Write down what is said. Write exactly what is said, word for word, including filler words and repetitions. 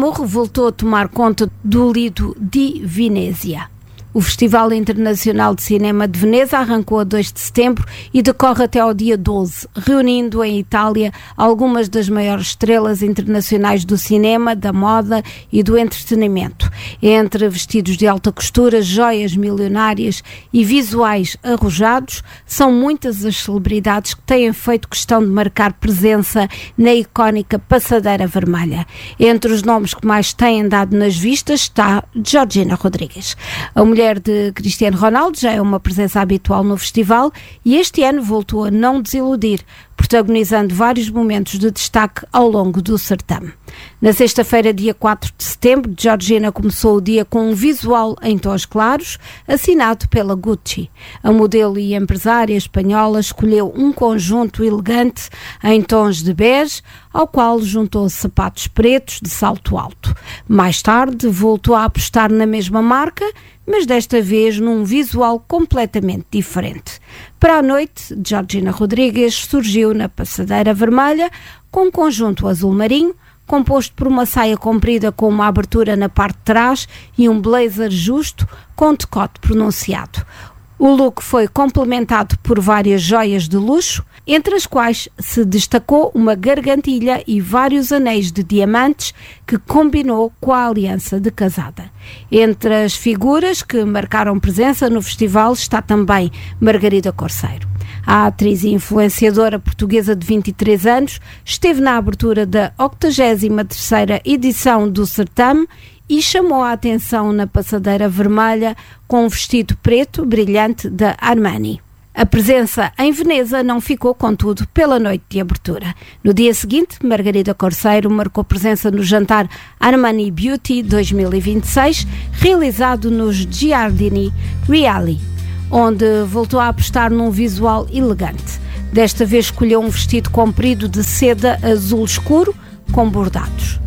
glamour voltou a tomar conta do Lido di Venezia. O Festival Internacional de Cinema de Veneza arrancou a dois de setembro e decorre até ao dia doze, reunindo em Itália algumas das maiores estrelas internacionais do cinema, da moda e do entretenimento. Entre vestidos de alta costura, joias milionárias e visuais arrojados, são muitas as celebridades que têm feito questão de marcar presença na icónica Passadeira Vermelha. Entre os nomes que mais têm dado nas vistas está Georgina Rodrigues. A mulher de Cristiano Ronaldo já é uma presença habitual no festival e este ano voltou a não desiludir, protagonizando vários momentos de destaque ao longo do certame. Na sexta-feira, dia quatro de setembro, Georgina começou o dia com um visual em tons claros, assinado pela Gucci. A modelo e empresária espanhola escolheu um conjunto elegante em tons de bege, ao qual juntou sapatos pretos de salto alto. Mais tarde, voltou a apostar na mesma marca, mas desta vez num visual completamente diferente. Para a noite, Georgina Rodrigues surgiu na Passadeira Vermelha com um conjunto azul marinho, composto por uma saia comprida com uma abertura na parte de trás e um blazer justo com decote pronunciado. O look foi complementado por várias joias de luxo, entre as quais se destacou uma gargantilha e vários anéis de diamantes que combinou com a aliança de casada. Entre as figuras que marcaram presença no festival está também Margarida Corseiro. A atriz e influenciadora portuguesa de vinte e três anos esteve na abertura da octogésima terceira edição do certame e chamou a atenção na Passadeira Vermelha com um vestido preto brilhante da Armani. A presença em Veneza não ficou, contudo, pela noite de abertura. No dia seguinte, Margarida Corseiro marcou presença no jantar Armani Beauty dois mil e vinte e seis, realizado nos Giardini Reali, onde voltou a apostar num visual elegante. Desta vez escolheu um vestido comprido de seda azul escuro com bordados.